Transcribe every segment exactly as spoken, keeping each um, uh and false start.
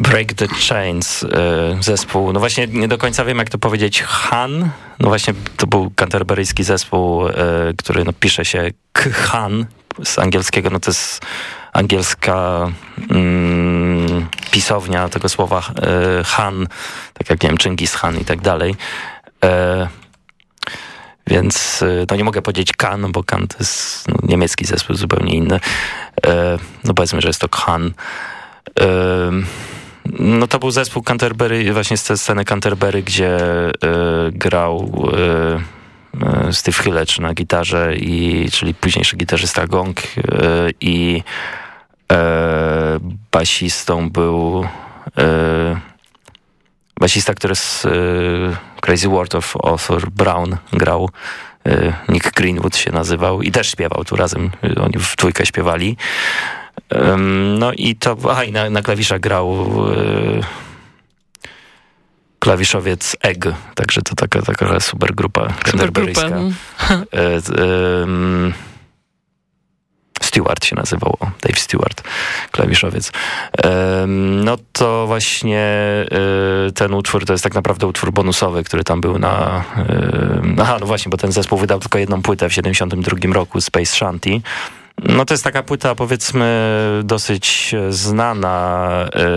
Break the Chains, y, zespół, no właśnie nie do końca wiem jak to powiedzieć, Han, no właśnie to był canterburyjski zespół, y, który no, pisze się K-Han z angielskiego, no to jest angielska mm, pisownia tego słowa y, Han, tak jak nie wiem, Chingis Khan i tak dalej. Y, Więc no nie mogę powiedzieć Kan, bo Kan to jest no, niemiecki zespół, zupełnie inny. E, no powiedzmy, że jest to Khan. E, no to był zespół Canterbury, właśnie z sceny Canterbury, gdzie e, grał e, Steve Hillage na gitarze, i, czyli późniejszy gitarzysta Gong, e, i e, basistą był e, basista, który z y, Crazy World of Arthur Brown grał. Y, Nick Greenwood się nazywał i też śpiewał tu razem. Y, oni w dwójkę śpiewali. Ym, no i to... Aha, i na, na klawiszach grał y, klawiszowiec Egg. Także to taka, taka super grupa canterburyjska. Y, y, Stewart się nazywał, o, Dave Stewart, klawiszowiec. No to właśnie ten utwór to jest tak naprawdę utwór bonusowy, który tam był na... Aha, no właśnie, bo ten zespół wydał tylko jedną płytę w siedemdziesiątym drugim roku, Space Shanty. No to jest taka płyta, powiedzmy, dosyć znana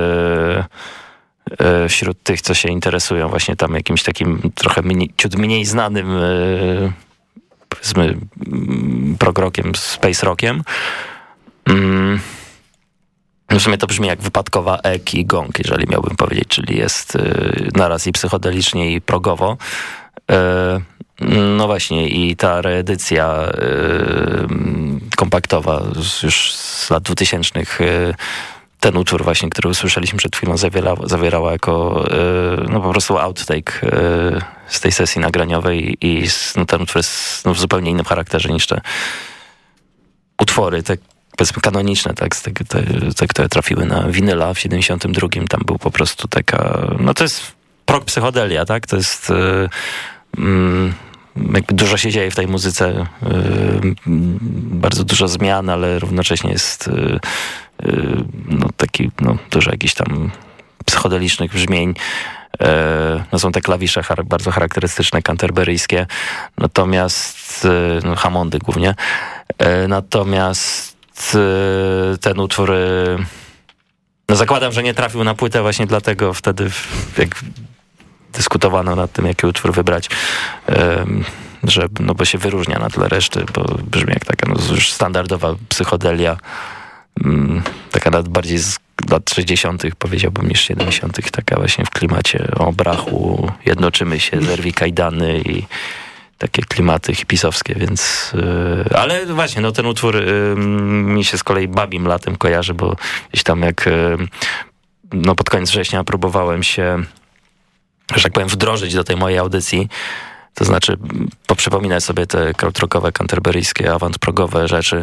wśród tych, co się interesują właśnie tam jakimś takim trochę mniej, ciut mniej znanym powiedzmy prog rockiem, space rockiem. Mm. W sumie to brzmi jak wypadkowa Egg i Gong, jeżeli miałbym powiedzieć, czyli jest y, naraz i psychodelicznie, i progowo. Y, no właśnie, i ta reedycja y, kompaktowa z, już z lat dwutysięcznych, y, ten utwór właśnie, który usłyszeliśmy przed chwilą, zawierała, zawierała jako y, no po prostu outtake y, z tej sesji nagraniowej, i no, ten utwór jest no, w zupełnie innym charakterze niż te utwory, te powiedzmy kanoniczne, tak, te, te, te, które trafiły na winyla w siedemdziesiątym drugim. Tam był po prostu taka, no to jest prog psychodelia, tak, to jest y, mm, jakby dużo się dzieje w tej muzyce, y, bardzo dużo zmian, ale równocześnie jest y, no taki, no dużo jakichś tam psychodelicznych brzmień. No są te klawisze bardzo charakterystyczne, canterburyjskie, natomiast no Hammondy głównie, natomiast ten utwór, no zakładam, że nie trafił na płytę właśnie dlatego wtedy, jak dyskutowano nad tym, jaki utwór wybrać, że, no bo się wyróżnia na tle reszty, bo brzmi jak taka no już standardowa psychodelia, taka nawet bardziej z lat sześćdziesiątych powiedziałbym niż siedemdziesiątych, taka właśnie w klimacie o brachu, jednoczymy się, zerwij kajdany i takie klimaty hipisowskie, więc yy, ale właśnie, no ten utwór yy, mi się z kolei Babim Latem kojarzy, bo gdzieś tam jak yy, no pod koniec września próbowałem się, że tak powiem, wdrożyć do tej mojej audycji, to znaczy poprzypominać sobie te krautrockowe, canterburyjskie, avant-progowe rzeczy,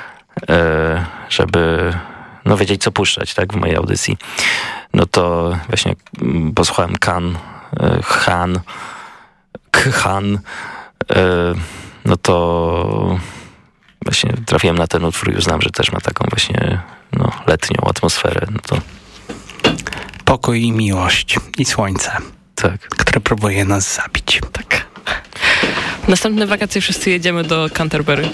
żeby no wiedzieć, co puszczać, tak, w mojej audycji. No to właśnie posłuchałem Kan, Han, Khan, no to właśnie trafiłem na ten utwór i uznałem, że też ma taką właśnie no, letnią atmosferę. No to... Pokój i miłość i słońce, tak, które próbuje nas zabić. Tak. Następne wakacje wszyscy jedziemy do Canterbury.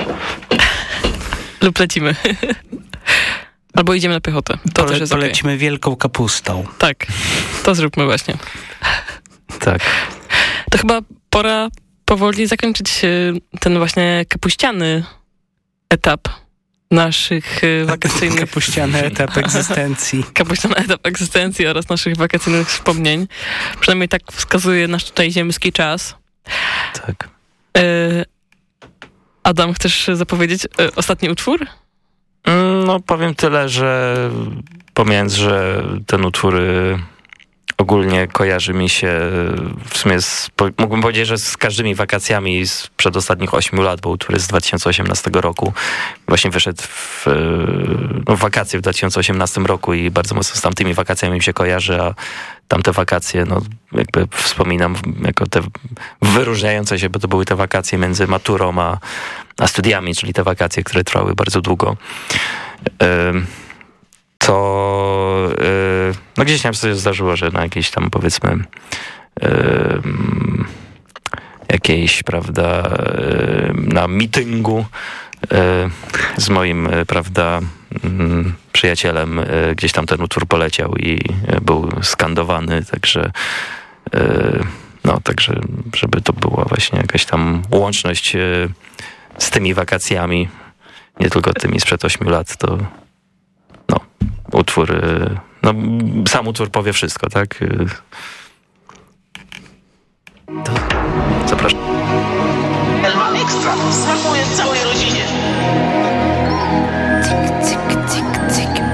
Lub lecimy. Albo idziemy na piechotę. To Pole, też jest polecimy okay. wielką kapustą. Tak, to zróbmy właśnie. Tak. To chyba pora powoli zakończyć ten właśnie kapuściany etap naszych wakacyjnych... Kapuściany etap egzystencji. Kapuściany etap egzystencji oraz naszych wakacyjnych wspomnień. Przynajmniej tak wskazuje nasz tutaj ziemski czas. Tak. Y- Adam, chcesz zapowiedzieć y, ostatni utwór? No powiem tyle, że pomijając, że ten utwór y, ogólnie kojarzy mi się w sumie z, po, mógłbym powiedzieć, że z każdymi wakacjami z przedostatnich ośmiu lat, bo utwór jest z dwa tysiące osiemnastego roku. Właśnie wyszedł w, no, w wakacje w dwa tysiące osiemnastym roku i bardzo mocno z tamtymi wakacjami mi się kojarzy, a tamte wakacje, no jakby wspominam jako te wyróżniające się, bo to były te wakacje między maturą a, a studiami, czyli te wakacje, które trwały bardzo długo. Ym, to yy, no gdzieś tam sobie zdarzyło, że na jakiejś tam powiedzmy yy, jakiejś, prawda, yy, na mityngu yy, z moim, yy, prawda, yy, przyjacielem yy, gdzieś tam ten utwór poleciał i yy, był skandowany, także yy, no, także żeby to była właśnie jakaś tam łączność yy, z tymi wakacjami, nie tylko tymi sprzed ośmiu lat, to no, utwór, yy, no, sam utwór powie wszystko, tak? Yy, to zapraszam. Elma Ekstra smakuje całej rodzinie. Cyk, cyk, cyk, cyk.